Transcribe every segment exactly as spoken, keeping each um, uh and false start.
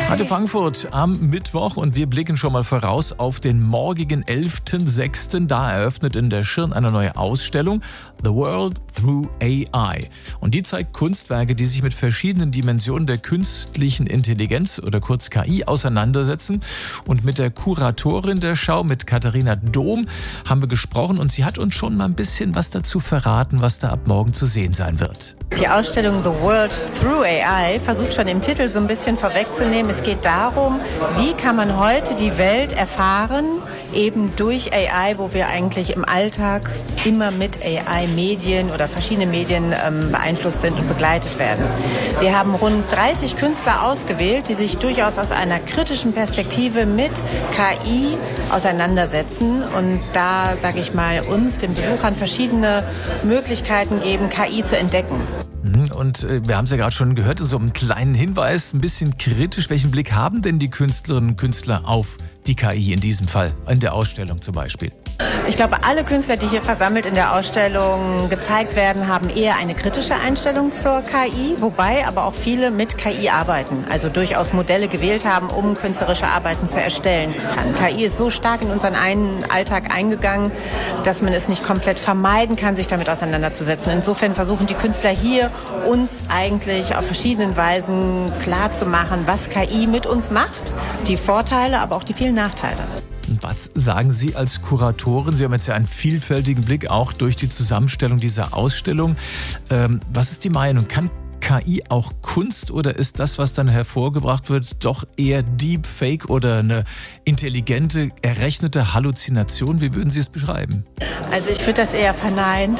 Radio Frankfurt am Mittwoch und wir blicken schon mal voraus auf den morgigen elften sechsten Da eröffnet in der Schirn eine neue Ausstellung, The World Through A I. Und die zeigt Kunstwerke, die sich mit verschiedenen Dimensionen der künstlichen Intelligenz oder kurz K I auseinandersetzen. Und mit der Kuratorin der Schau, mit Katharina Dohm, haben wir gesprochen und sie hat uns schon mal ein bisschen was dazu verraten, was da ab morgen zu sehen sein wird. Die Ausstellung The World Through A I versucht schon im Titel so ein bisschen vorwegzunehmen. Es geht darum, wie kann man heute die Welt erfahren, eben durch A I, wo wir eigentlich im Alltag immer mit A I-Medien oder verschiedene Medien ähm, beeinflusst sind und begleitet werden. Wir haben rund dreißig Künstler ausgewählt, die sich durchaus aus einer kritischen Perspektive mit K I auseinandersetzen und da, sage ich mal, uns, den Besuchern, verschiedene Möglichkeiten geben, K I zu entdecken. Und äh, wir haben es ja gerade schon gehört, so einen kleinen Hinweis, ein bisschen kritisch. Welchen Blick haben denn die Künstlerinnen und Künstler auf die K I in diesem Fall, in der Ausstellung zum Beispiel? Ich glaube, alle Künstler, die hier versammelt in der Ausstellung gezeigt werden, haben eher eine kritische Einstellung zur K I, wobei aber auch viele mit K I arbeiten, also durchaus Modelle gewählt haben, um künstlerische Arbeiten zu erstellen. K I ist so stark in unseren einen Alltag eingegangen, dass man es nicht komplett vermeiden kann, sich damit auseinanderzusetzen. Insofern versuchen die Künstler hier, uns eigentlich auf verschiedenen Weisen klarzumachen, was K I mit uns macht, die Vorteile, aber auch die vielen Nachteile. Was sagen Sie als Kuratorin? Sie haben jetzt ja einen vielfältigen Blick auch durch die Zusammenstellung dieser Ausstellung. Ähm, was ist die Meinung? Kann K I auch Kunst oder ist das, was dann hervorgebracht wird, doch eher Deepfake oder eine intelligente, errechnete Halluzination? Wie würden Sie es beschreiben? Also ich würde das eher verneinen.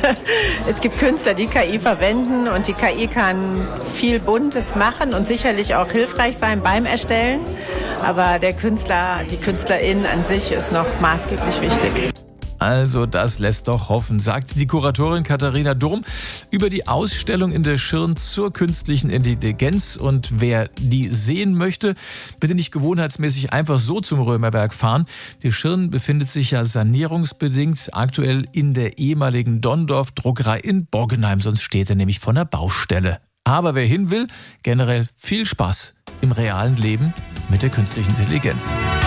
Es gibt Künstler, die K I verwenden und die K I kann viel Buntes machen und sicherlich auch hilfreich sein beim Erstellen. Aber der Künstler, die Künstlerin an sich ist noch maßgeblich wichtig. Also das lässt doch hoffen, sagt die Kuratorin Katharina Dohm über die Ausstellung in der Schirn zur künstlichen Intelligenz. Und wer die sehen möchte, bitte nicht gewohnheitsmäßig einfach so zum Römerberg fahren. Die Schirn befindet sich ja sanierungsbedingt aktuell in der ehemaligen Donndorf-Druckerei in Boggenheim, sonst steht er nämlich vor einer Baustelle. Aber wer hin will, generell viel Spaß im realen Leben mit der künstlichen Intelligenz.